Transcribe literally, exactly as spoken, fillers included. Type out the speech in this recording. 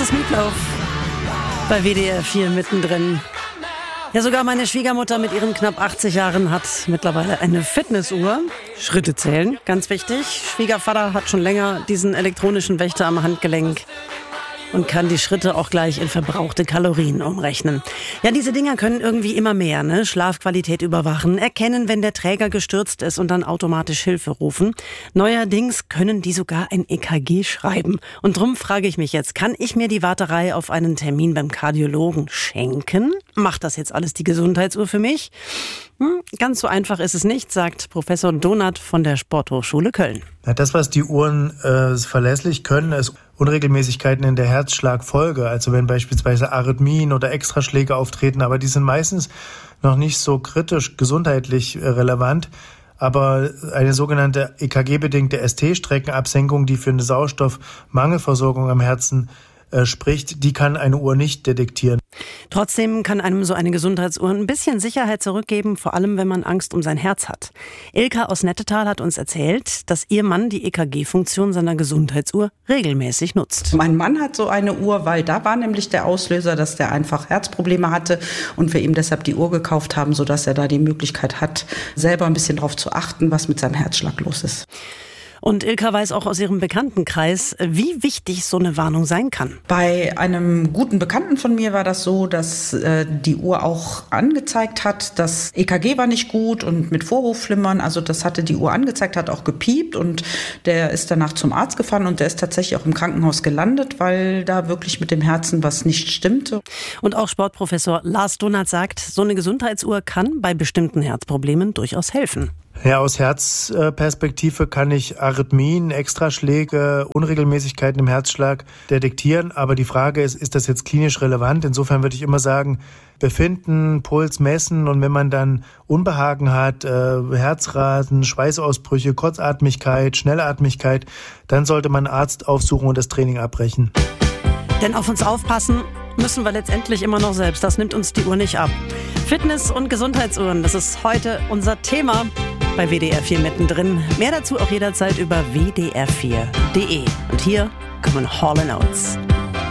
ist Meatloaf bei W D R vier mittendrin. Ja, sogar meine Schwiegermutter mit ihren knapp achtzig Jahren hat mittlerweile eine Fitnessuhr. Schritte zählen, ganz wichtig. Schwiegervater hat schon länger diesen elektronischen Wächter am Handgelenk und kann die Schritte auch gleich in verbrauchte Kalorien umrechnen. Ja, diese Dinger können irgendwie immer mehr, ne? Schlafqualität überwachen, erkennen, wenn der Träger gestürzt ist und dann automatisch Hilfe rufen. Neuerdings können die sogar ein E K G schreiben. Und drum frage ich mich jetzt, kann ich mir die Warterei auf einen Termin beim Kardiologen schenken? Macht das jetzt alles die Gesundheitsuhr für mich? Hm, ganz so einfach ist es nicht, sagt Professor Donath von der Sporthochschule Köln. Ja, das, was die Uhren äh, verlässlich können, ist Unregelmäßigkeiten in der Herzschlagfolge. Also wenn beispielsweise Arrhythmien oder Extraschläge auftreten, aber die sind meistens noch nicht so kritisch gesundheitlich äh, relevant. Aber eine sogenannte E K G-bedingte S T-Streckenabsenkung, die für eine Sauerstoffmangelversorgung am Herzen äh, spricht, die kann eine Uhr nicht detektieren. Trotzdem kann einem so eine Gesundheitsuhr ein bisschen Sicherheit zurückgeben, vor allem wenn man Angst um sein Herz hat. Ilka aus Nettetal hat uns erzählt, dass ihr Mann die E K G-Funktion seiner Gesundheitsuhr regelmäßig nutzt. Mein Mann hat so eine Uhr, weil da war nämlich der Auslöser, dass der einfach Herzprobleme hatte und wir ihm deshalb die Uhr gekauft haben, sodass er da die Möglichkeit hat, selber ein bisschen drauf zu achten, was mit seinem Herzschlag los ist. Und Ilka weiß auch aus ihrem Bekanntenkreis, wie wichtig so eine Warnung sein kann. Bei einem guten Bekannten von mir war das so, dass äh, die Uhr auch angezeigt hat, das E K G war nicht gut und mit Vorhofflimmern, also das hatte die Uhr angezeigt, hat auch gepiept und der ist danach zum Arzt gefahren und der ist tatsächlich auch im Krankenhaus gelandet, weil da wirklich mit dem Herzen was nicht stimmte. Und auch Sportprofessor Lars Donath sagt, so eine Gesundheitsuhr kann bei bestimmten Herzproblemen durchaus helfen. Ja, aus Herzperspektive kann ich Arrhythmien, Extraschläge, Unregelmäßigkeiten im Herzschlag detektieren. Aber die Frage ist, ist das jetzt klinisch relevant? Insofern würde ich immer sagen, befinden, Puls messen und wenn man dann Unbehagen hat, äh, Herzrasen, Schweißausbrüche, Kurzatmigkeit, Schnellatmigkeit, dann sollte man einen Arzt aufsuchen und das Training abbrechen. Denn auf uns aufpassen müssen wir letztendlich immer noch selbst. Das nimmt uns die Uhr nicht ab. Fitness- und Gesundheitsuhren, das ist heute unser Thema bei W D R vier mittendrin. Mehr dazu auch jederzeit über w d r vier punkt d e. Und hier kommen Hall and Oates.